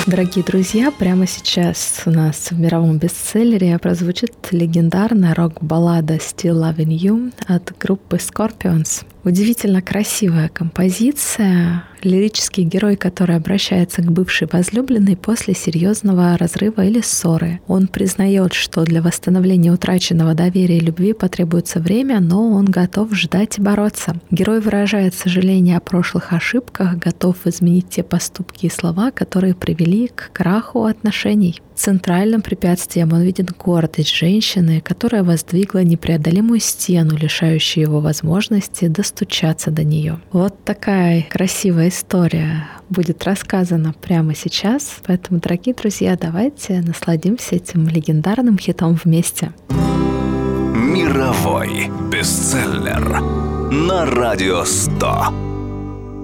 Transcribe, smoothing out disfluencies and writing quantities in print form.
Дорогие друзья, прямо сейчас у нас в мировом бестселлере прозвучит легендарная рок-баллада «Still Loving You» от группы Scorpions. Удивительно красивая композиция, лирический герой, который обращается к бывшей возлюбленной после серьезного разрыва или ссоры. Он признает, что для восстановления утраченного доверия и любви потребуется время, но он готов ждать и бороться. Герой выражает сожаление о прошлых ошибках, готов изменить те поступки и слова, которые привели к краху отношений. Центральным препятствием он видит гордость женщины, которая воздвигла непреодолимую стену, лишающую его возможности достучаться до нее. Вот такая красивая история будет рассказана прямо сейчас. Поэтому, дорогие друзья, давайте насладимся этим легендарным хитом вместе. Мировой бестселлер на Радио 100.